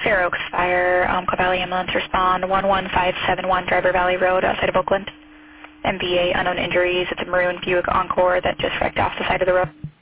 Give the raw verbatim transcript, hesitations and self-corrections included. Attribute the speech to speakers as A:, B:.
A: Fair Oaks Fire, um, Cobb Valley Ambulance, respond one one five seven one Driver Valley Road outside of Oakland. M B A, unknown injuries. It's a maroon Buick Encore that just wrecked off the side of the road.